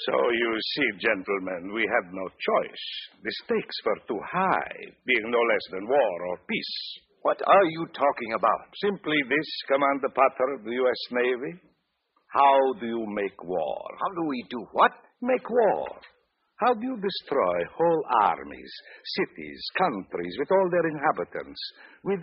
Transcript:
So you see, gentlemen, we had no choice. The stakes were too high, being no less than war or peace. What are you talking about? Simply this, Commander Potter of the U.S. Navy. How do you make war? How do we do what? Make war. How do you destroy whole armies, cities, countries, with all their inhabitants, with